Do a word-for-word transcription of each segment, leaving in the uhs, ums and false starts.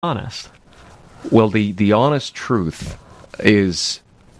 honest? Well, the, the honest truth is,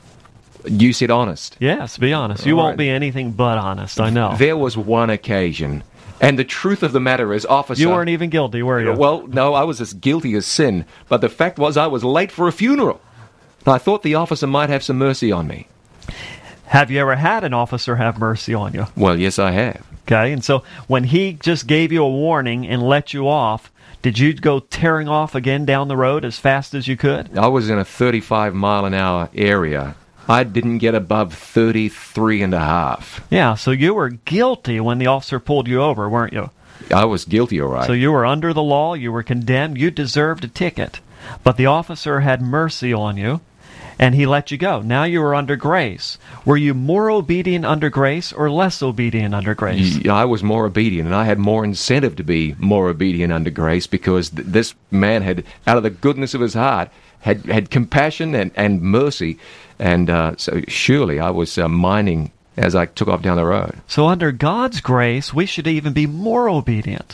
you said honest. Yes, be honest. You All won't right. be anything but honest, I know. There was one occasion, and the truth of the matter is, officer... You weren't even guilty, were you? Well, no, I was as guilty as sin, but the fact was I was late for a funeral. I thought the officer might have some mercy on me. Have you ever had an officer have mercy on you? Well, yes, I have. Okay, and so when he just gave you a warning and let you off, did you go tearing off again down the road as fast as you could? I was in a thirty-five mile an hour area. I didn't get above thirty-three and a half. Yeah, so you were guilty when the officer pulled you over, weren't you? I was guilty, all right. So you were under the law, you were condemned, you deserved a ticket. But the officer had mercy on you, and he let you go. Now you were under grace. Were you more obedient under grace or less obedient under grace? Y- I was more obedient, and I had more incentive to be more obedient under grace because th- this man had, out of the goodness of his heart, had, had compassion and, and mercy. And uh, so surely I was uh, mining as I took off down the road. So under God's grace, we should even be more obedient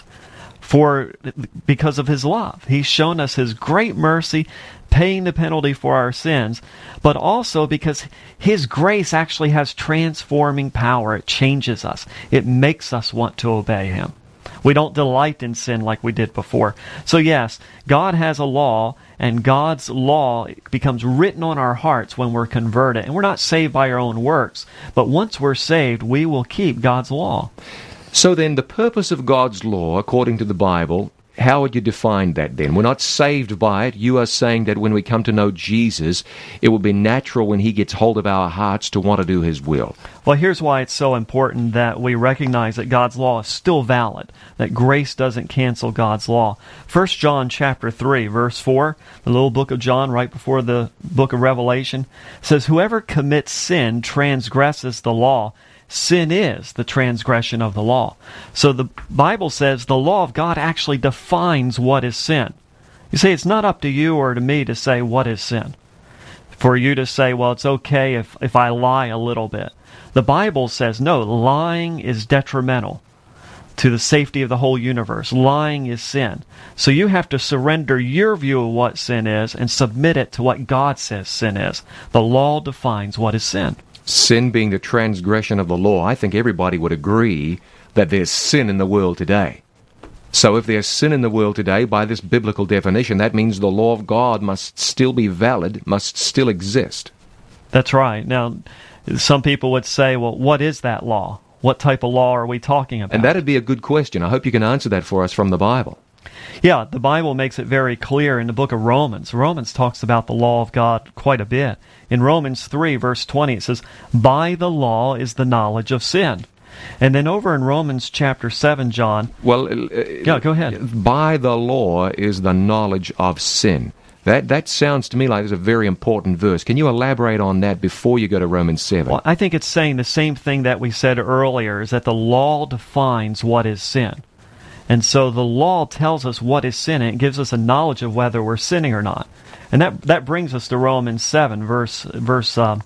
for because of His love. He's shown us His great mercy, paying the penalty for our sins, but also because His grace actually has transforming power. It changes us. It makes us want to obey Him. We don't delight in sin like we did before. So yes, God has a law, and God's law becomes written on our hearts when we're converted. And we're not saved by our own works, but once we're saved, we will keep God's law. So then, the purpose of God's law, according to the Bible, how would you define that then? We're not saved by it. You are saying that when we come to know Jesus, it will be natural when He gets hold of our hearts to want to do His will. Well, here's why it's so important that we recognize that God's law is still valid, that grace doesn't cancel God's law. First John chapter three, verse four, the little book of John right before the book of Revelation, says, "Whoever commits sin transgresses the law. Sin is the transgression of the law." So the Bible says the law of God actually defines what is sin. You see, it's not up to you or to me to say what is sin. For you to say, well, it's okay if, if I lie a little bit. The Bible says, no, lying is detrimental to the safety of the whole universe. Lying is sin. So you have to surrender your view of what sin is and submit it to what God says sin is. The law defines what is sin. Sin being the transgression of the law, I think everybody would agree that there's sin in the world today. So if there's sin in the world today, by this biblical definition, that means the law of God must still be valid, must still exist. That's right. Now, some people would say, well, what is that law? What type of law are we talking about? And that'd be a good question. I hope you can answer that for us from the Bible. Yeah, the Bible makes it very clear in the book of Romans. Romans talks about the law of God quite a bit. In Romans three, verse twenty, it says, "By the law is the knowledge of sin." And then over in Romans chapter seven, John... Well, uh, yeah, go ahead. By the law is the knowledge of sin. That that sounds to me like it's a very important verse. Can you elaborate on that before you go to Romans seven? Well, I think it's saying the same thing that we said earlier, is that the law defines what is sin. And so the law tells us what is sin, and it gives us a knowledge of whether we're sinning or not. And that that brings us to Romans seven, verse verse uh,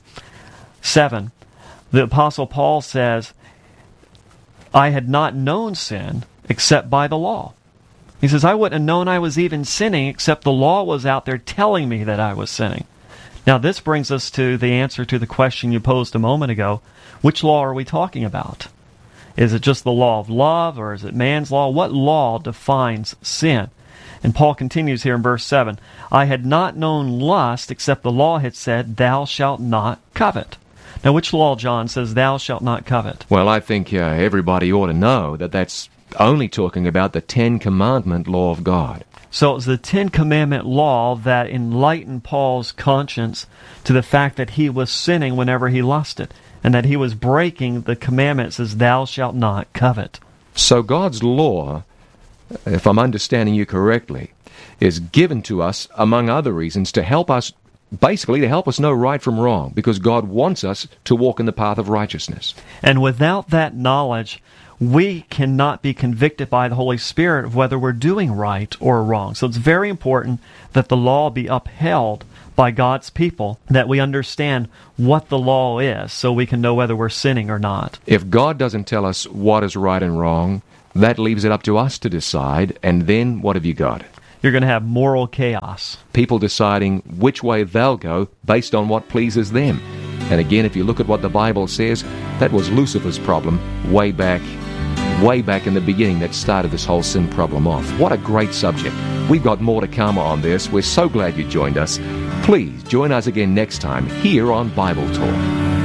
seven. The Apostle Paul says, "I had not known sin except by the law." He says, "I wouldn't have known I was even sinning except the law was out there telling me that I was sinning." Now this brings us to the answer to the question you posed a moment ago. Which law are we talking about? Is it just the law of love, or is it man's law? What law defines sin? And Paul continues here in verse seven, "I had not known lust except the law had said, 'Thou shalt not covet.'" Now, which law, John, says, "Thou shalt not covet"? Well, I think uh, everybody ought to know that that's only talking about the Ten Commandment law of God. So it was the Ten Commandment law that enlightened Paul's conscience to the fact that he was sinning whenever he lusted, and that he was breaking the commandment that says, "Thou shalt not covet." So God's law, if I'm understanding you correctly, is given to us, among other reasons, to help us, basically to help us know right from wrong, because God wants us to walk in the path of righteousness. And without that knowledge, we cannot be convicted by the Holy Spirit of whether we're doing right or wrong. So it's very important that the law be upheld by God's people, that we understand what the law is so we can know whether we're sinning or not. If God doesn't tell us what is right and wrong, that leaves it up to us to decide, and then what have you got? you're going to have moral chaos. People deciding which way they'll go based on what pleases them. And again, if you look at what the Bible says, that was Lucifer's problem way back, way back in the beginning that started this whole sin problem off. What a great subject. We've got more to come on this. We're so glad you joined us. Please join us again next time here on Bible Talk.